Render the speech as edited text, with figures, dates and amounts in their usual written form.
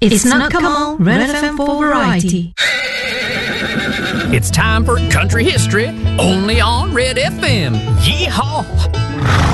It's not come on Red FM for variety. It's time for country history, only on Red FM. Yeehaw!